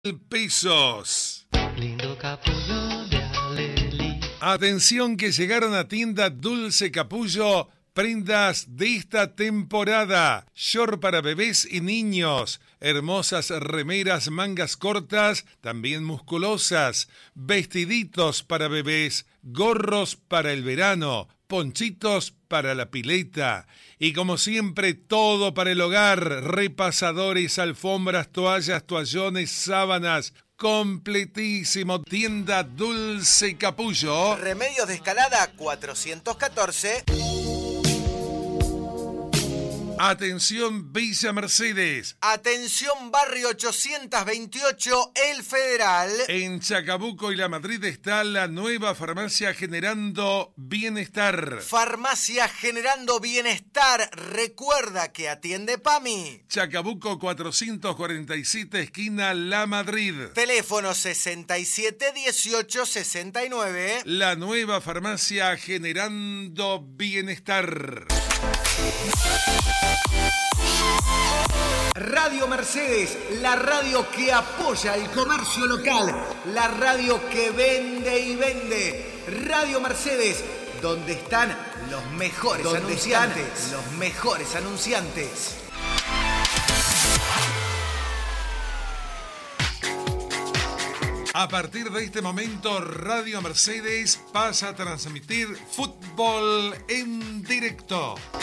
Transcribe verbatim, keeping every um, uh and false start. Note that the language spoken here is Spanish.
pesos. Lindo capullo de Aleli. Atención que llegaron a tienda Dulce Capullo prendas de esta temporada. Short para bebés y niños. Hermosas remeras mangas cortas, también musculosas. Vestiditos para bebés. Gorros para el verano. Ponchitos para la pileta. Y como siempre, todo para el hogar. Repasadores, alfombras, toallas, toallones, sábanas. Completísimo. Tienda Dulce Capullo. Remedios de Escalada cuatrocientos catorce. Atención Villa Mercedes. Atención Barrio ochocientos veintiocho, El Federal. En Chacabuco y La Madrid está la nueva farmacia Generando Bienestar. Farmacia Generando Bienestar. Recuerda que atiende PAMI. Chacabuco cuatrocientos cuarenta y siete, esquina La Madrid. Teléfono sesenta y siete dieciocho sesenta y nueve. La nueva farmacia Generando Bienestar. Radio Mercedes, la radio que apoya el comercio local, la radio que vende y vende. Radio Mercedes, donde están los mejores donde anunciantes. Están los mejores anunciantes. A partir de este momento, Radio Mercedes pasa a transmitir fútbol en directo.